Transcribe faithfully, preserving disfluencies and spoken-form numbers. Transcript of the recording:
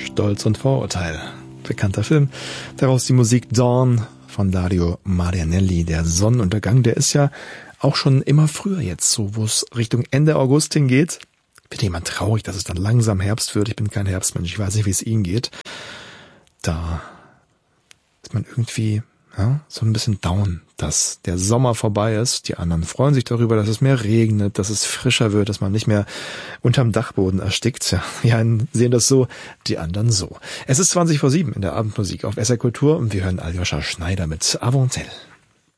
Stolz und Vorurteil. Bekannter Film. Daraus die Musik Dawn von Dario Marianelli. Der Sonnenuntergang, der ist ja auch schon immer früher jetzt, so wo es Richtung Ende August hingeht. Bin jemand traurig, dass es dann langsam Herbst wird. Ich bin kein Herbstmensch, ich weiß nicht, wie es Ihnen geht. Da ist man irgendwie ja, so ein bisschen down, dass der Sommer vorbei ist. Die anderen freuen sich darüber, dass es mehr regnet, dass es frischer wird, dass man nicht mehr unterm Dachboden erstickt. Ja, die einen sehen das so, die anderen so. Es ist zwanzig vor sieben in der Abendmusik auf S R Kultur und wir hören Aljoscha Schneider mit Avantelle.